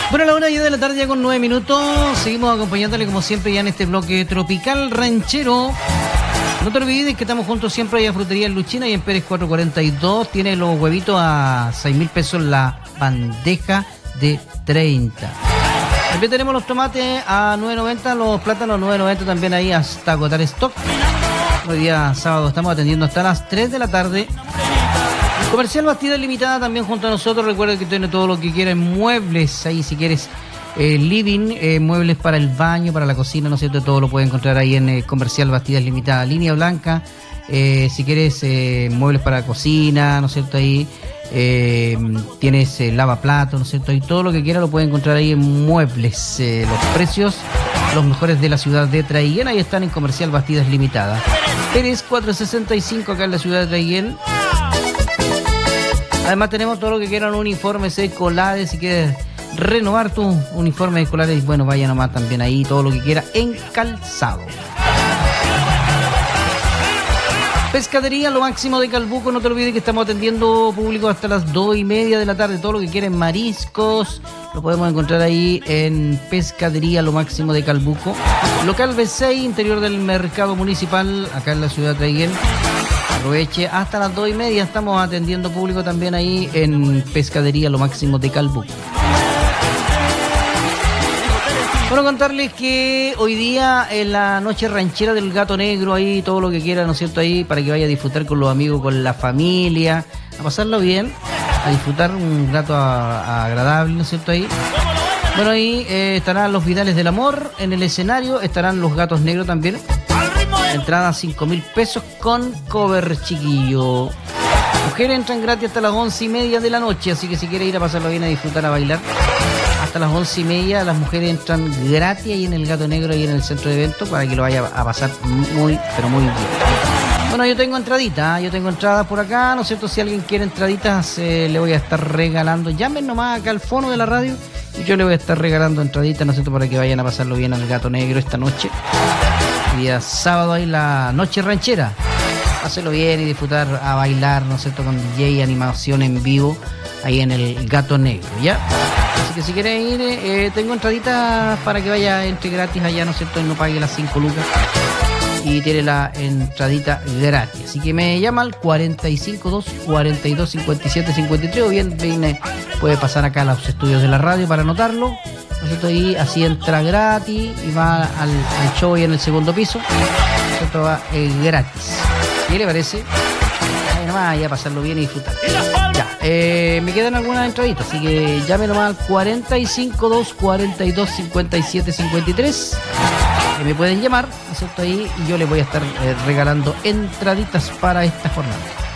Bueno, a la 1:10 de la tarde ya con 9 minutos. Seguimos acompañándole como siempre ya en este bloque tropical ranchero. No te olvides que estamos juntos siempre ahí a Frutería Luchina y en Pérez 442. Tiene los huevitos a 6.000 pesos la bandeja de 30. También tenemos los tomates a 9.90, los plátanos 9.90 también ahí hasta agotar stock. Hoy día sábado estamos atendiendo hasta las 3 de la tarde. Comercial Bastidas Limitada también junto a nosotros. Recuerda que tiene todo lo que quieras, muebles ahí si quieres living, muebles para el baño, para la cocina, ¿no es cierto? Todo lo puedes encontrar ahí en Comercial Bastidas Limitada. Línea blanca, si quieres muebles para la cocina, ¿no es cierto? Ahí tienes lavaplatos, ¿no es cierto? Y todo lo que quieras lo puedes encontrar ahí en muebles. Los precios, los mejores de la ciudad de Traiguén, ahí están en Comercial Bastidas Limitada. Pérez 465 acá en la ciudad de Traiguén. Además tenemos todo lo que quieran, uniformes escolares, si quieres renovar tus uniformes escolares, bueno, vaya nomás también ahí, todo lo que quiera en calzado. Pescadería Lo Máximo de Calbuco, no te olvides que estamos atendiendo público hasta las 2:30 de la tarde, todo lo que quieran mariscos, lo podemos encontrar ahí en Pescadería Lo Máximo de Calbuco. Local B6, interior del mercado municipal, acá en la ciudad de Traiguén. Aproveche hasta las 2:30, estamos atendiendo público también ahí en Pescadería Lo Máximo de Calbuco. Bueno, contarles que hoy día en la noche ranchera del Gato Negro, ahí todo lo que quiera, ¿no es cierto? Ahí para que vaya a disfrutar con los amigos, con la familia, a pasarlo bien, a disfrutar un rato agradable, ¿no es cierto? Ahí. Bueno, ahí estarán los Vidales del Amor en el escenario, estarán los Gatos Negros también. Entrada 5.000 pesos con cover, chiquillo. Mujeres entran gratis hasta las 11:30 de la noche, así que si quiere ir a pasarlo bien, a disfrutar, a bailar, hasta las 11:30 las mujeres entran gratis ahí en el Gato Negro, ahí en el centro de eventos, para que lo vaya a pasar muy, pero muy bien. Bueno, yo tengo entradas por acá, ¿no es cierto? Si alguien quiere entraditas, le voy a estar regalando. Llamen nomás acá al fono de la radio y yo le voy a estar regalando entraditas, ¿no es cierto? Para que vayan a pasarlo bien al Gato Negro esta noche. Día sábado ahí la noche ranchera. Hácelo bien y disfrutar, a bailar, ¿no es cierto? Con DJ, animación en vivo ahí en el Gato Negro, ¿ya? Así que si quieren ir, tengo entraditas para que vaya, entre gratis allá, ¿no es cierto? Y no pague las 5 lucas. Y tiene la entradita gratis. Así que me llama al 452 42 57 53 o bien puede pasar acá a los estudios de la radio para anotarlo. ¿No? Y así entra gratis y va al show ahí en el segundo piso. Esto va gratis. ¿Qué le parece? Ahí nomás, ya pasarlo bien y disfrutar. Ya, me quedan algunas entraditas, así que llame nomás al 452 42 57 53. Me pueden llamar, ¿no es cierto? Ahí y yo les voy a estar regalando entraditas para esta jornada.